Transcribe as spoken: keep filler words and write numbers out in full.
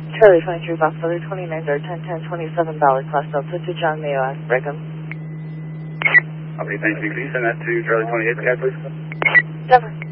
Charlie twenty-three, Foxtrot twenty-nine, ten ten, twenty-seven dollars class Delta to John Mayo, ask Brigham. Okay, thank you. Can you send that to Charlie twenty-eight, guy, please? Denver.